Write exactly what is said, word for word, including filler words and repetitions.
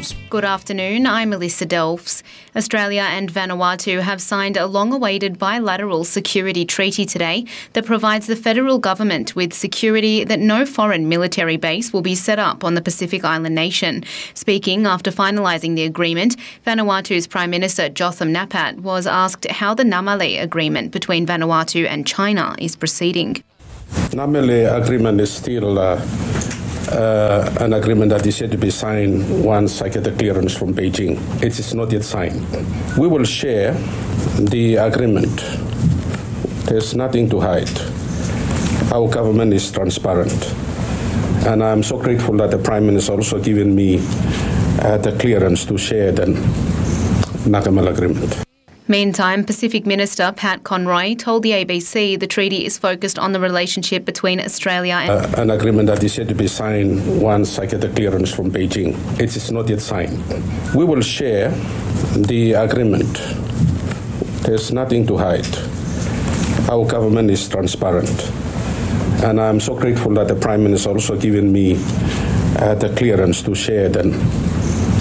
News. Good afternoon, I'm Melissa Delfs. Australia and Vanuatu have signed a long-awaited bilateral security treaty today that provides the federal government with security that no foreign military base will be set up on the Pacific Island nation. Speaking after finalising the agreement, Vanuatu's Prime Minister Jotham Napat was asked how the Namale agreement between Vanuatu and China is proceeding. Namale agreement is still uh, uh, an agreement that is yet to be signed once I get the clearance from Beijing. It is not yet signed. We will share the agreement. There's nothing to hide. Our government is transparent. And I'm so grateful that the Prime Minister also given me uh, the clearance to share the Namale agreement. Meantime, Pacific Minister Pat Conroy told the A B C the treaty is focused on the relationship between Australia and... Uh, an agreement that is yet to be signed once I get the clearance from Beijing. It is not yet signed. We will share the agreement. There's nothing to hide. Our government is transparent. And I'm so grateful that the Prime Minister also given me uh, the clearance to share the